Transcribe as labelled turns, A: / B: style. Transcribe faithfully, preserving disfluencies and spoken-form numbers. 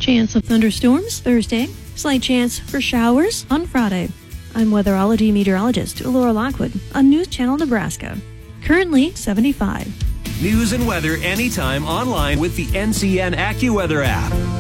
A: Chance of thunderstorms Thursday. Slight chance for showers on Friday. I'm weatherology meteorologist Laura Lockwood on News Channel Nebraska. Currently seventy-five.
B: News and weather anytime online with the N C N AccuWeather app.